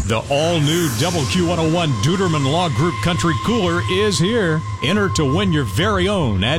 The all-new WQ101 Duderman Law Group Country Cooler is here. Enter to win your very own at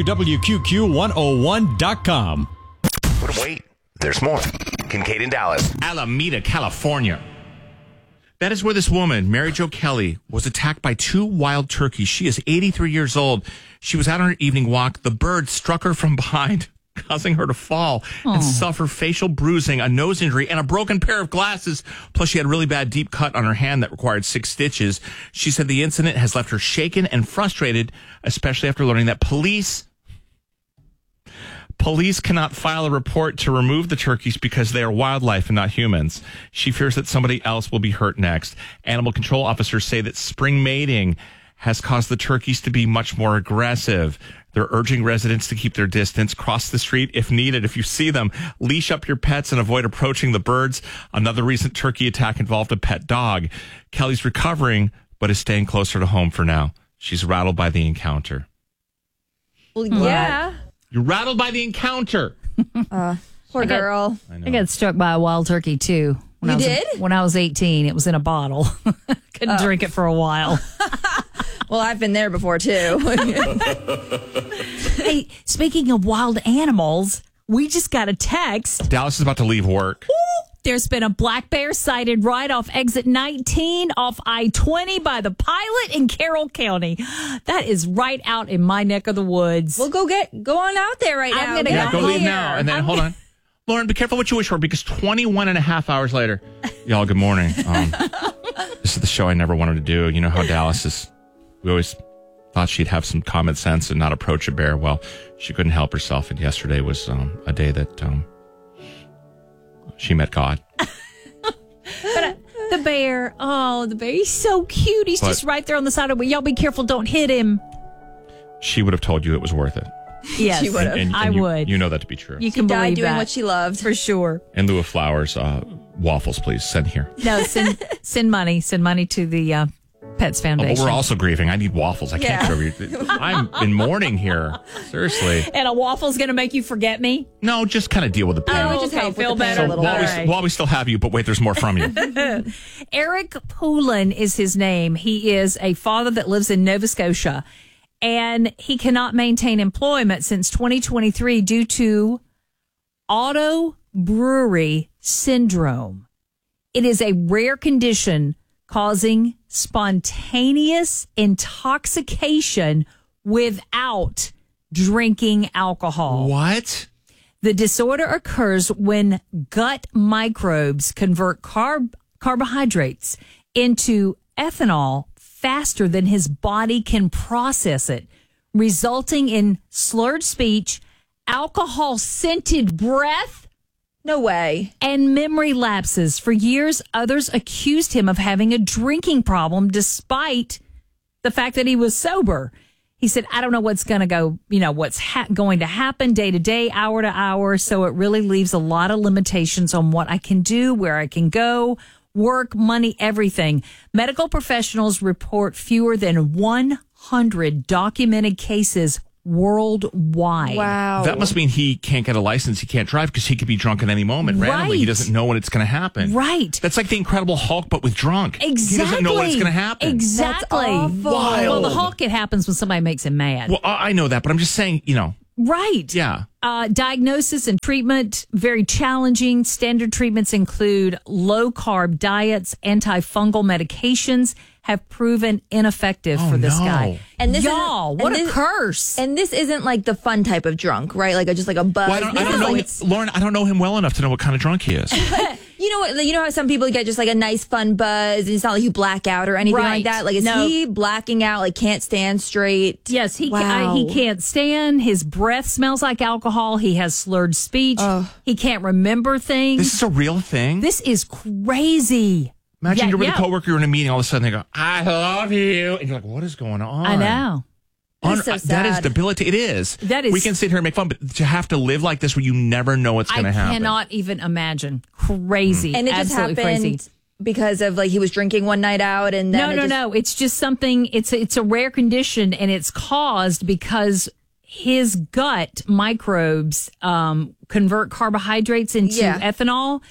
WWQQ101.com. But wait, there's more. Kincaid in Dallas. Alameda, California. That is where this woman, Mary Jo Kelly, was attacked by 2 wild turkeys. She is 83 years old. She was out on her evening walk. The bird struck her from behind, causing her to fall and suffer facial bruising, a nose injury, and a broken pair of glasses. Plus, she had a really bad deep cut on her hand that required 6 stitches. She said the incident has left her shaken and frustrated, especially after learning that police cannot file a report to remove the turkeys because they are wildlife and not humans. She fears that somebody else will be hurt next. Animal control officers say that spring mating has caused the turkeys to be much more aggressive. They're urging residents to keep their distance, cross the street if needed. If you see them, leash up your pets and avoid approaching the birds. Another recent turkey attack involved a pet dog. Kelly's recovering, but is staying closer to home for now. She's rattled by the encounter. Well, yeah. You're rattled by the encounter. Poor girl. I got struck by a wild turkey, too. When I was 18. It was in a bottle. Couldn't drink it for a while. Well, I've been there before, too. Hey, speaking of wild animals, we just got a text. Dallas is about to leave work. There's been a black bear sighted right off exit 19 off I-20 by the Pilot in Carroll County. That is right out in my neck of the woods. We'll go on out there right now. Go leave now. And then, hold on. Lauren, be careful what you wish for, because 21 and a half hours later, y'all, good morning. This is the show I never wanted to do. You know how Dallas is, we always thought she'd have some common sense and not approach a bear. Well, she couldn't help herself. And yesterday was a day that she met God. But the bear, he's so cute. He's just right there on the side of the way. Y'all be careful, don't hit him. She would have told you it was worth it. Yes, she would have. And I would. You know that to be true. You can believe doing that. what she loved. For sure. In lieu of flowers, waffles, please. Send here. No, send money. Send money to the Pets Foundation. But we're also grieving. I need waffles. I can't get over you. I'm in mourning here. Seriously. And a waffle's going to make you forget me? No, just kind of deal with the pain. Oh, just help feel with the pain better. a little bit. While we still have you, but wait, there's more from you. Eric Poulin is his name. He is a father that lives in Nova Scotia, and he cannot maintain employment since 2023 due to auto brewery syndrome. It is a rare condition causing spontaneous intoxication without drinking alcohol. What? The disorder occurs when gut microbes convert carbohydrates into ethanol faster than his body can process it, resulting in slurred speech, alcohol-scented breath, no way, and memory lapses. For years, others accused him of having a drinking problem despite the fact that he was sober. He said, I don't know what's going to go, what's going to happen day to day, hour to hour. So it really leaves a lot of limitations on what I can do, where I can go, work, money, everything. Medical professionals report fewer than 100 documented cases worldwide. Wow. That must mean he can't get a license. He can't drive because he could be drunk at any moment. Randomly, he doesn't know when it's going to happen. Right. That's like the Incredible Hulk, but with drunk. Exactly. He doesn't know when it's going to happen. Exactly. That's awful. Wild. Well, the Hulk, it happens when somebody makes him mad. Well, I know that, but I'm just saying, Right. Yeah. Diagnosis and treatment, very challenging. Standard treatments include low-carb diets, antifungal medications have proven ineffective for this guy. And this what a curse. And this isn't like the fun type of drunk, right? Like just like a buzz. Well, I don't know, Lauren, I don't know him well enough to know what kind of drunk he is. You know how some people get just like a nice fun buzz and it's not like you black out or anything like that? Like, is he blacking out, like can't stand straight? Yes, he can't stand. His breath smells like alcohol. He has slurred speech. He can't remember things. This is a real thing? This is crazy. Imagine you're with a coworker, you're in a meeting, all of a sudden they go, I love you. And you're like, what is going on? I know. That's so sad. That is debilitating. It is. That is. We can sit here and make fun, but to have to live like this where you never know what's going to happen. I cannot even imagine. Crazy. And it just absolutely happened crazy. Because of like he was drinking one night out and then No. It's just something, it's a rare condition, and it's caused because his gut microbes convert carbohydrates into ethanol.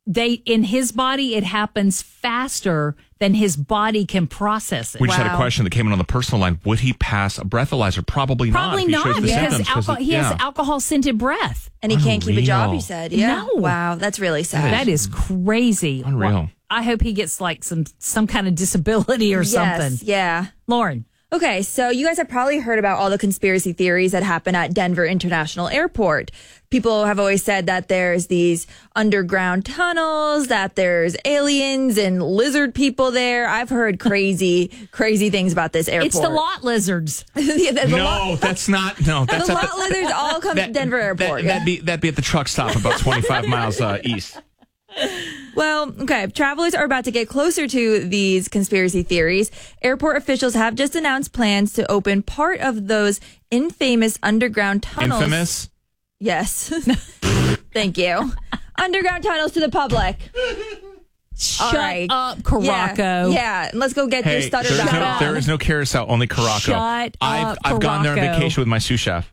in his body, it happens faster than his body can process it. We just had a question that came in on the personal line. Would he pass a breathalyzer? Probably not. Probably not, because he has alcohol-scented breath. And he can't keep a job, he said. Yeah. No. Wow, that's really sad. That is crazy. Unreal. Well, I hope he gets like some kind of disability or something. Yeah. Lauren. Okay, so you guys have probably heard about all the conspiracy theories that happen at Denver International Airport. People have always said that there's these underground tunnels, that there's aliens and lizard people there. I've heard crazy things about this airport. It's the lot lizards. That's not. No, that's the lot lizards all come to Denver Airport. That'd be at the truck stop about 25 miles east. Well, okay. Travelers are about to get closer to these conspiracy theories. Airport officials have just announced plans to open part of those infamous underground tunnels. Infamous? Yes. Thank you. Underground tunnels to the public. Shut up, Caraco. Yeah. Let's go get your stutter back on. There is no carousel, only Caraco. Shut up, I've gone there on Caraco. vacation with my sous chef.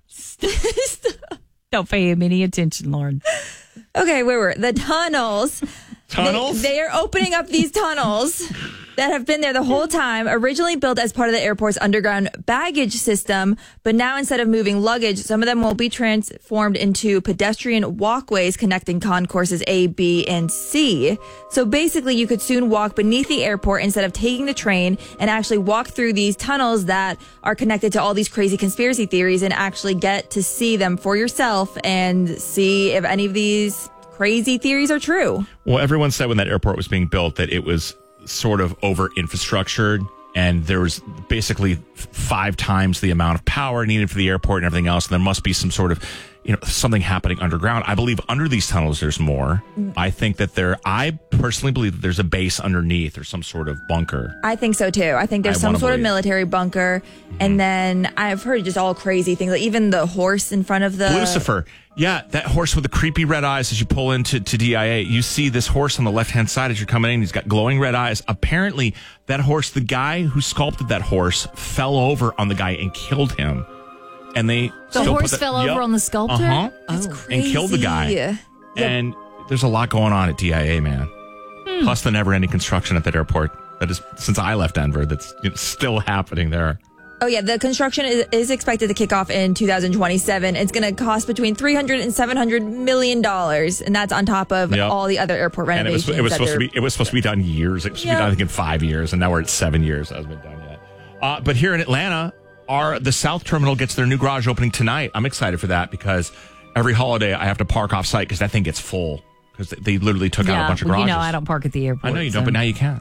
Don't pay him any attention, Lauren. Okay, where were the tunnels? Tunnels? They are opening up these tunnels that have been there the whole time, originally built as part of the airport's underground baggage system, but now instead of moving luggage, some of them will be transformed into pedestrian walkways connecting concourses A, B, and C. So basically, you could soon walk beneath the airport instead of taking the train and actually walk through these tunnels that are connected to all these crazy conspiracy theories and actually get to see them for yourself and see if any of these crazy theories are true. Well, everyone said when that airport was being built that it was sort of over infrastructured and there was basically 5 times the amount of power needed for the airport and everything else. And there must be some sort of, something happening underground. I believe under these tunnels there's more. I think that I personally believe that there's a base underneath or some sort of bunker. I think so too. I think there's some sort of military bunker. Mm-hmm. And then I've heard just all crazy things, like even the horse in front of the Lucifer. Yeah, that horse with the creepy red eyes as you pull into DIA. You see this horse on the left-hand side as you're coming in. He's got glowing red eyes. Apparently, that horse, the guy who sculpted that horse, fell over on the guy and killed him. And the horse fell over on the sculptor? Uh-huh. That's crazy. And killed the guy. Yep. And there's a lot going on at DIA, man. Plus the never-ending construction at that airport. That is, since I left Denver, that's still happening there. Oh, yeah. The construction is expected to kick off in 2027. It's going to cost between $300 and $700 million. And that's on top of all the other airport renovations. And it was supposed to be done years. It was supposed to be done, I think, in 5 years. And now we're at 7 years. It hasn't been done yet. But here in Atlanta, the South Terminal gets their new garage opening tonight. I'm excited for that because every holiday I have to park off site because that thing gets full. Because they literally took out a bunch of garages. I don't park at the airport. I know you don't, but now you can.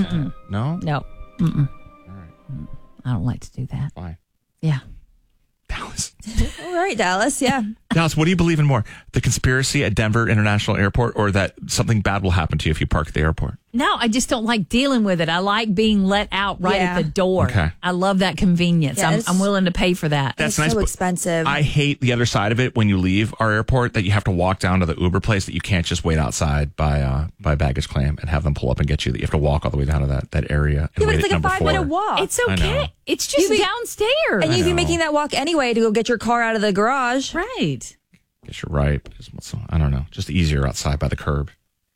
No? No. Mm-mm. All right. I don't like to do that. Why? Yeah. Dallas. All right, Dallas. Yeah. Dallas, what do you believe in more? The conspiracy at Denver International Airport or that something bad will happen to you if you park at the airport? No, I just don't like dealing with it. I like being let out right at the door. Okay. I love that convenience. Yeah, I'm willing to pay for that. That's it's nice. So expensive. I hate the other side of it when you leave our airport that you have to walk down to the Uber place that you can't just wait outside by baggage claim and have them pull up and get you. That you have to walk all the way down to that area. Yeah, but it's like a 5-minute walk. It's okay. It's just downstairs. And you'd be making that walk anyway to go get your car out of the garage. Right. Guess you're right. I don't know. Just easier outside by the curb.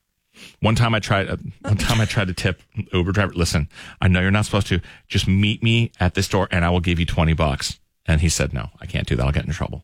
One time I tried to tip Uber driver. Listen, I know you're not supposed to. Just meet me at this door, and I will give you $20. And he said, "No, I can't do that. I'll get in trouble."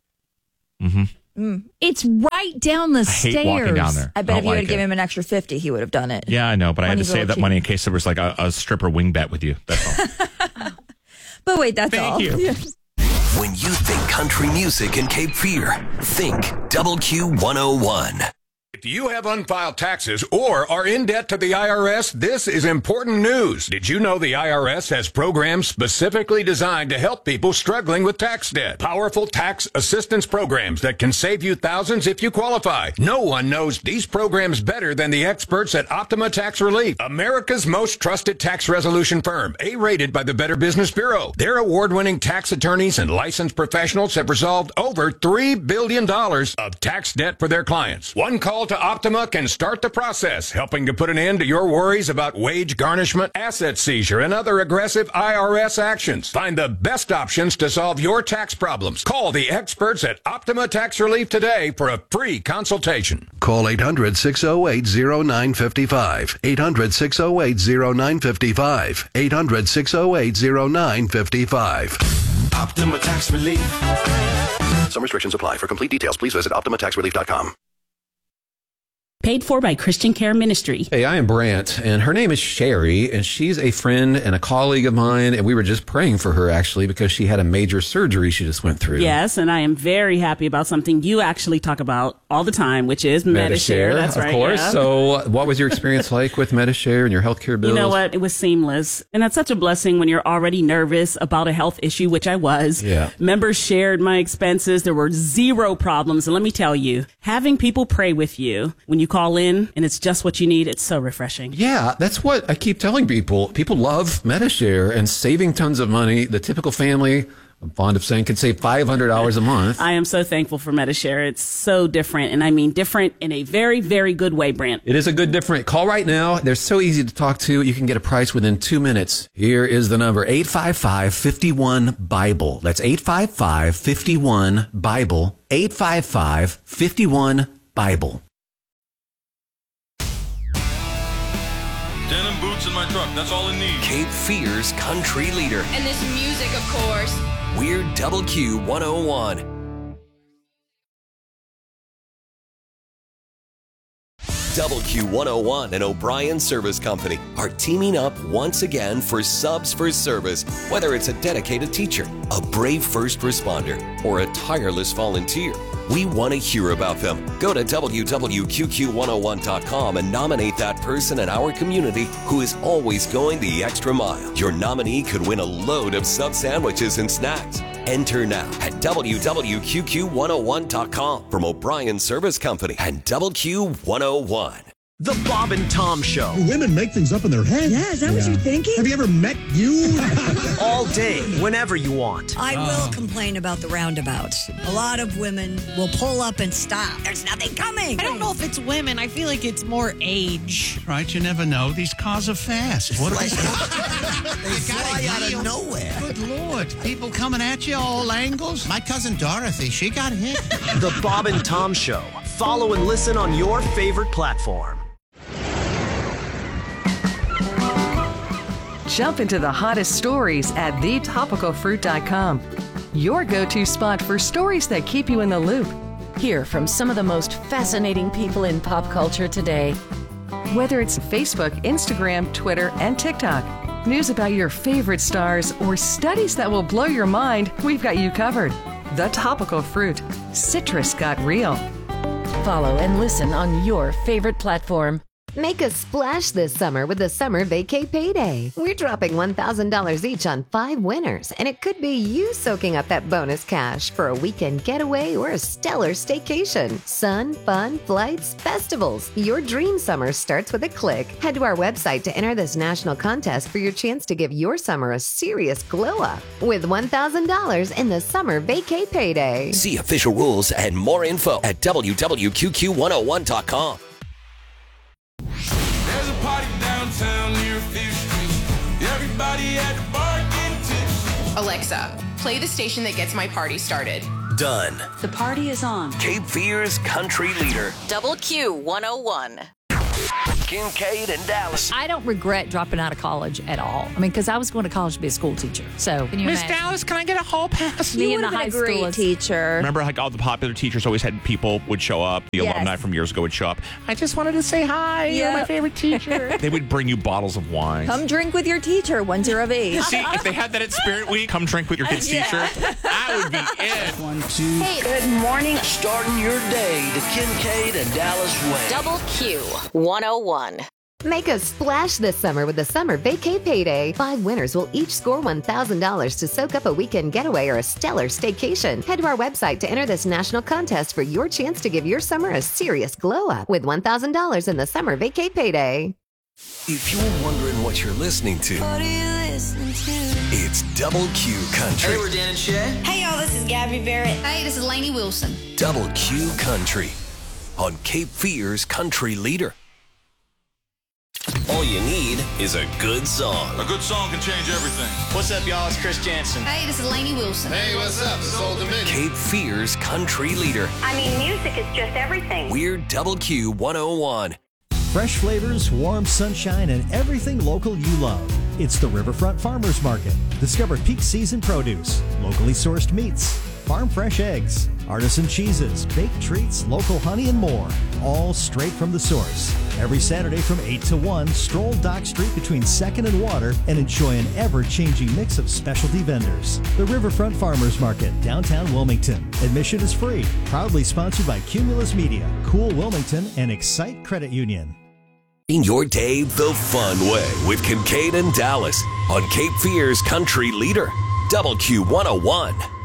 It's right down the stairs. I hate walking down there. I bet if you would give him an extra $50, he would have done it. Yeah, I know, but I had to save that money in case there was like a stripper wing bet with you. That's all. But wait, that's all. Thank you. When you think country music and Cape Fear, think Double Q 101. If you have unfiled taxes or are in debt to the IRS, this is important news. Did you know the IRS has programs specifically designed to help people struggling with tax debt? Powerful tax assistance programs that can save you thousands if you qualify. No one knows these programs better than the experts at Optima Tax Relief, America's most trusted tax resolution firm, A-rated by the Better Business Bureau. Their award-winning tax attorneys and licensed professionals have resolved over $3 billion of tax debt for their clients. One call to Optima can start the process, helping to put an end to your worries about wage garnishment, asset seizure, and other aggressive IRS actions. Find the best options to solve your tax problems. Call the experts at Optima Tax Relief today for a free consultation. Call 800-608-0955. 800-608-0955. 800-608-0955. Optima Tax Relief. Some restrictions apply. For complete details, please visit OptimaTaxRelief.com. Paid for by Christian Care Ministry. Hey, I am Brant, and her name is Sherry, and she's a friend and a colleague of mine, and we were just praying for her, actually, because she had a major surgery she just went through. Yes, and I am very happy about something you actually talk about all the time, which is Medi-Share. That's right. Of course. Yeah. So what was your experience like with Medi-Share and your healthcare bills? You know what? It was seamless. And that's such a blessing when you're already nervous about a health issue, which I was. Yeah. Members shared my expenses. There were zero problems. And let me tell you, having people pray with you when you call in and it's just what you need, it's so refreshing. Yeah, that's what I keep telling people. People love Medi-Share and saving tons of money. The typical family, I'm fond of saying, can save $500 a month. I am so thankful for Medi-Share. It's so different, and I mean different in a very, very good way, Brant. It is a good different. Call right now. They're so easy to talk to. You can get a price within 2 minutes. Here is the number, 855-51-BIBLE. That's 855-51-BIBLE. 855-51-BIBLE. Denim boots in my truck. That's all it needs. Cape Fear's country leader. And this music, of course. We're Double Q 101. Double Q 101 and O'Brien Service Company are teaming up once again for Subs for Service. Whether it's a dedicated teacher, a brave first responder, or a tireless volunteer, we want to hear about them. Go to www.qqq101.com and nominate that person in our community who is always going the extra mile. Your nominee could win a load of sub sandwiches and snacks. Enter now at www.qqq101.com from O'Brien Service Company and Double Q 101. The Bob and Tom Show. Women make things up in their head. Yeah, is that what you're thinking? Have you ever met you? All day, whenever you want. I will complain about the roundabouts. A lot of women will pull up and stop. There's nothing coming. I don't know if it's women. I feel like it's more age. Right, you never know. These cars are fast. What they fly out of nowhere. Good Lord. People coming at you all angles. My cousin Dorothy, she got hit. The Bob and Tom Show. Follow and listen on your favorite platform. Jump into the hottest stories at thetopicalfruit.com. Your go-to spot for stories that keep you in the loop. Hear from some of the most fascinating people in pop culture today. Whether it's Facebook, Instagram, Twitter, and TikTok, news about your favorite stars, or studies that will blow your mind, we've got you covered. The Topical Fruit. Citrus got real. Follow and listen on your favorite platform. Make a splash this summer with the Summer Vacay Payday. We're dropping $1,000 each on 5 winners, and it could be you soaking up that bonus cash for a weekend getaway or a stellar staycation. Sun, fun, flights, festivals. Your dream summer starts with a click. Head to our website to enter this national contest for your chance to give your summer a serious glow up with $1,000 in the Summer Vacay Payday. See official rules and more info at www.qqq101.com. There's a party downtown near Fifth Street. Everybody at the bar getting tips. Alexa, play the station that gets my party started. Done. The party is on. Cape Fear's country leader. Double Q 101. Kincaid and Dallas. I don't regret dropping out of college at all. I mean, because I was going to college to be a school teacher. So, Miss Dallas, can I get a hall pass? You would have been a great teacher. Remember, like all the popular teachers always had people would show up. The alumni from years ago would show up. I just wanted to say hi. You're my favorite teacher. They would bring you bottles of wine. Come drink with your teacher once you're of age. See, if they had that at Spirit Week, come drink with your kid's teacher. That would be it. 1, 2. Hey, good morning. Starting your day the Kincaid and Dallas way. Double Q 101. Make a splash this summer with the Summer Vacay Payday. 5 winners will each score $1,000 to soak up a weekend getaway or a stellar staycation. Head to our website to enter this national contest for your chance to give your summer a serious glow up with $1,000 in the Summer Vacay Payday. If you're wondering what you're listening to, What are you listening to? it's Double Q Country. Hey, we're Dan and Shay. Hey, y'all, this is Gabby Barrett. Hey, this is Lainey Wilson. Double Q Country. on Cape Fear's Country Leader. All you need is a good song. A good song can change everything. What's up, y'all? It's Chris Jansen. Hey, this is Lainey Wilson. Hey, what's up? It's Old Dominion. Cape Fear's Country Leader. I mean, music is just everything. We're Double Q 101. Fresh flavors, warm sunshine, and everything local you love. It's the Riverfront Farmers Market. Discover peak season produce, locally sourced meats, farm fresh eggs, artisan cheeses, baked treats, local honey, and more. All straight from the source. Every Saturday from 8 to 1, stroll Dock Street between 2nd and Water and enjoy an ever-changing mix of specialty vendors. The Riverfront Farmers Market, downtown Wilmington. Admission is free. Proudly sponsored by Cumulus Media, Cool Wilmington, and Excite Credit Union. In your day the fun way with Kincaid and Dallas on Cape Fear's Country Leader. Double Q 101.